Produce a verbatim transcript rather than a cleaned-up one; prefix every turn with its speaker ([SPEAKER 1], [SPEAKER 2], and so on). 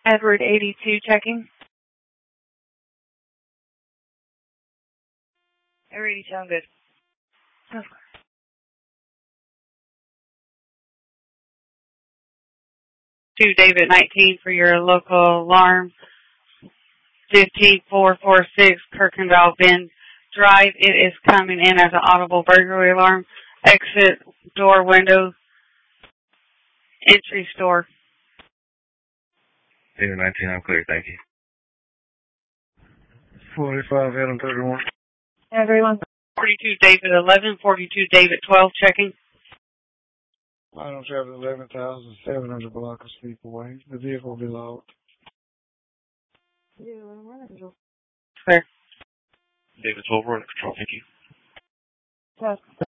[SPEAKER 1] Edward eighty-two checking. Edward eighty-two, I'm good. Okay. Two David nineteen for your local alarm. fifteen four four six Kirkendall Bend Drive. It is coming in as an audible burglary alarm. Exit, door, window, entry store.
[SPEAKER 2] David nineteen, I'm clear, thank you.
[SPEAKER 3] forty-five, Adam thirty-one.
[SPEAKER 1] Everyone. forty-two David eleven, forty-two David twelve checking.
[SPEAKER 3] I don't travel eleven thousand seven hundred block of feet away. The vehicle will be locked.
[SPEAKER 1] Clear.
[SPEAKER 2] David twelve, we're under control, thank you.
[SPEAKER 1] Yes.